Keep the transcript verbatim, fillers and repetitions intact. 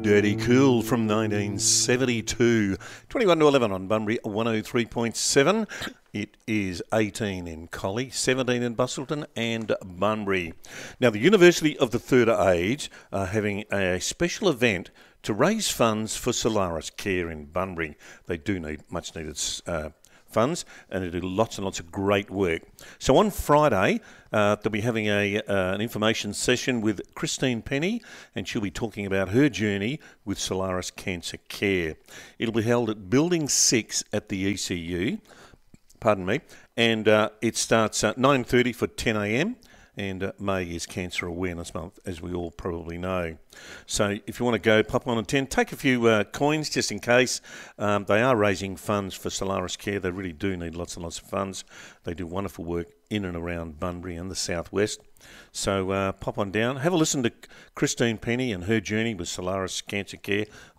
Dirty Cool from nineteen seventy-two. twenty-one to eleven on Bunbury one oh three point seven. It is eighteen in Collie, seventeen in Bustleton and Bunbury. Now, the University of the Third Age are having a special event to raise funds for Solaris Care in Bunbury. They do need much needed uh, funds, and they do lots and lots of great work. So on Friday, uh, they'll be having a uh, an information session with Christine Penny, and she'll be talking about her journey with Solaris Cancer Care. It'll be held at Building six at the E C U, pardon me, and uh, it starts at nine thirty for ten a m, and uh, May is Cancer Awareness Month, as we all probably know. So if you want to go, pop on and attend. Take a few uh, coins just in case. Um, they are raising funds for Solaris Care. They really do need lots and lots of funds. They do wonderful work in and around Bunbury and the southwest. So uh, pop on down. Have a listen to Christine Penny and her journey with Solaris Cancer Care